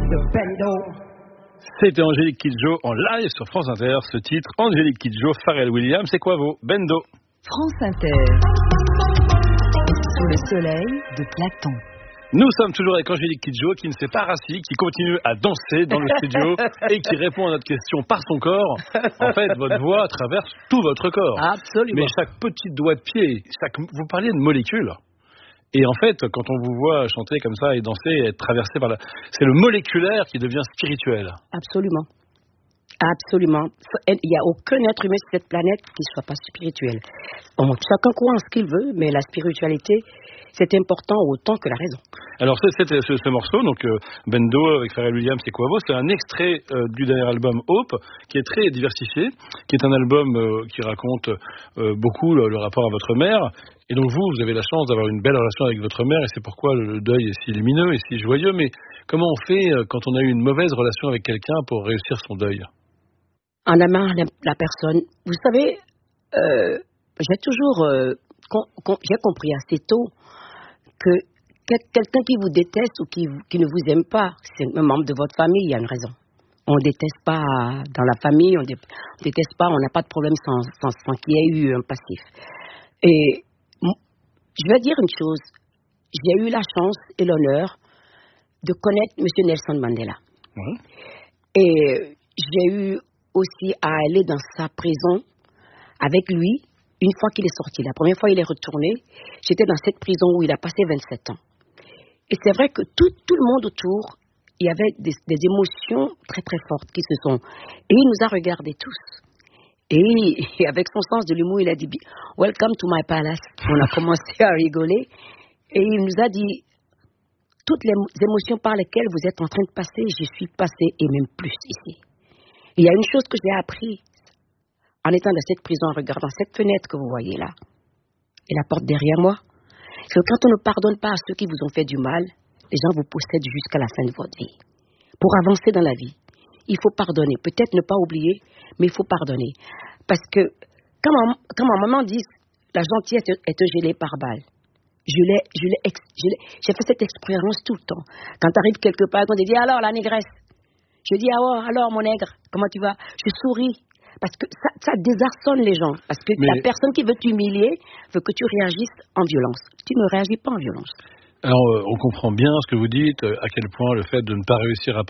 de Bendo. C'était Angélique Kidjo en live sur France Inter. Ce titre, Angélique Kidjo, Pharrell Williams, c'est quoi vos Bendo? France Inter. Sous le soleil de Platon. Nous sommes toujours avec Angélique Kidjo qui ne s'est pas rassie, qui continue à danser dans le studio et qui répond à notre question par son corps. En fait, votre voix traverse tout votre corps. Absolument. Mais chaque petit doigt de pied, vous parliez de molécules. Et en fait, quand on vous voit chanter comme ça et danser et être traversé par c'est le moléculaire qui devient spirituel. Absolument. Absolument. Il n'y a aucun être humain sur cette planète qui ne soit pas spirituel. Chacun croit en ce qu'il veut, mais la spiritualité, c'est important autant que la raison. Alors ce morceau, donc Bendo avec Pharrell Williams et Quavo, c'est un extrait du dernier album Hope, qui est très diversifié, qui est un album qui raconte beaucoup le rapport à votre mère. Et donc vous avez la chance d'avoir une belle relation avec votre mère, et c'est pourquoi le deuil est si lumineux et si joyeux. Mais comment on fait quand on a eu une mauvaise relation avec quelqu'un pour réussir son deuil? En aimant la personne. Vous savez, j'ai toujours j'ai compris assez tôt que quelqu'un qui vous déteste ou qui ne vous aime pas, c'est un membre de votre famille, il y a une raison. On ne déteste pas dans la famille, on déteste pas, on n'a pas de problème sans qu'il y ait eu un passif. Et je vais dire une chose, j'ai eu la chance et l'honneur de connaître M. Nelson Mandela. Oui. Et j'ai eu aussi à aller dans sa prison avec lui une fois qu'il est sorti. La première fois il est retourné, j'étais dans cette prison où il a passé 27 ans. Et c'est vrai que tout le monde autour, il y avait des émotions très très fortes qui se sont... Et il nous a regardés tous. Et avec son sens de l'humour, il a dit « Welcome to my palace ». On a commencé à rigoler. Et il nous a dit « Toutes les émotions par lesquelles vous êtes en train de passer, j'y suis passé et même plus ici ». Il y a une chose que j'ai appris en étant dans cette prison, en regardant cette fenêtre que vous voyez là, et la porte derrière moi, c'est que quand on ne pardonne pas à ceux qui vous ont fait du mal, les gens vous possèdent jusqu'à la fin de votre vie. Pour avancer dans la vie, il faut pardonner. Peut-être ne pas oublier, mais il faut pardonner. Parce que quand ma maman dit la gentillesse est gelée par balle, j'ai fait cette expérience tout le temps. Quand tu arrives quelque part, on te dit alors la négresse. Je dis alors mon nègre, comment tu vas? Je souris. Parce que ça désarçonne les gens. Parce que la personne qui veut t'humilier veut que tu réagisses en violence. Tu ne réagis pas en violence. Alors, on comprend bien ce que vous dites, à quel point le fait de ne pas réussir à